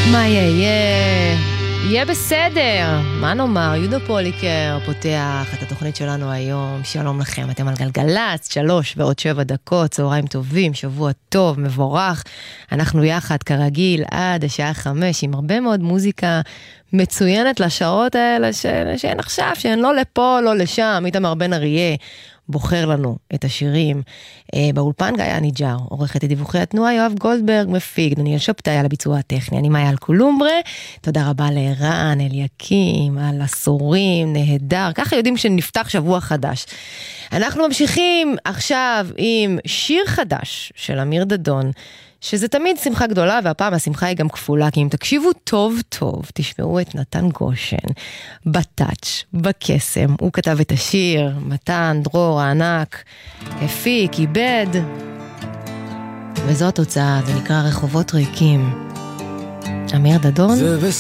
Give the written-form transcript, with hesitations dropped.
מה יהיה בסדר, מה נאמר, יהודה פוליקר פותח את התוכנית שלנו היום, שלום לכם, אתם על גלגלץ, 3:07, צהריים טובים, שבוע טוב, מבורך, אנחנו יחד כרגיל עד השעה 5, עם הרבה מאוד מוזיקה מצוינת לשעות האלה שהן עכשיו, שהן לא לפה, לא לשם, איתמר בן אריה, בוחר לנו את השירים. באולפן גיא ניג'אר, עורכת את דיווחי התנועה, יואב גולדברג, מפיק, דניאל שבתאי על הביצוע הטכני, אני מאיה אלקולומברה, תודה רבה לערן, אליקים, על עשורים, נהדר, ככה יודעים שנפתח שבוע חדש. אנחנו ממשיכים עכשיו עם שיר חדש של אמיר דדון, שזה תמיד שמחה גדולה, והפעם השמחה היא גם כפולה, כי אם תקשיבו טוב טוב, תשמעו את נתן גושן, בטאץ', בקסם, הוא כתב את השיר, מתן, דרור, הענק, הפיק, איבד, וזו התוצאה, זה נקרא רחובות ריקים. אמיר דדון,